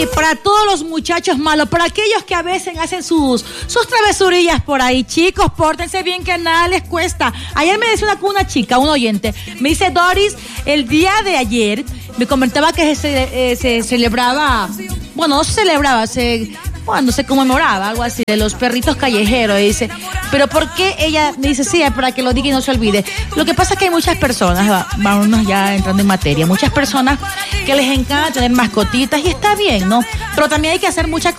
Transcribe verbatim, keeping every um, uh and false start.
Sí, para todos los muchachos malos, para aquellos que a veces hacen sus, sus travesurillas por ahí. Chicos, pórtense bien que nada les cuesta. Ayer me decía una, una chica, un oyente, me dice, Doris, el día de ayer me comentaba que se, eh, se celebraba, bueno, no se celebraba, se... cuando se conmemoraba, algo así, de los perritos callejeros, dice, pero ¿por qué ella me dice, sí, para que lo diga y no se olvide? Lo que pasa es que hay muchas personas, va, vámonos ya entrando en materia, muchas personas que les encanta tener mascotitas y está bien, ¿no? Pero también hay que hacer mucha